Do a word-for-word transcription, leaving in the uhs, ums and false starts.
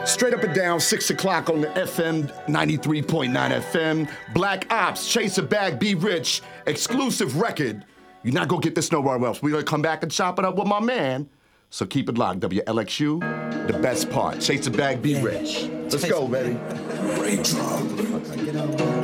Straight up and down, six o'clock on the F M, ninety-three point nine F M. Black Ops, Chase a Bag, Be Rich, exclusive record. You're not gonna get this nowhere else. We're gonna come back and chop it up with my man. So keep it locked. W L X U, the best part. Chase a Bag, Be Rich. Let's go, baby. Break drum.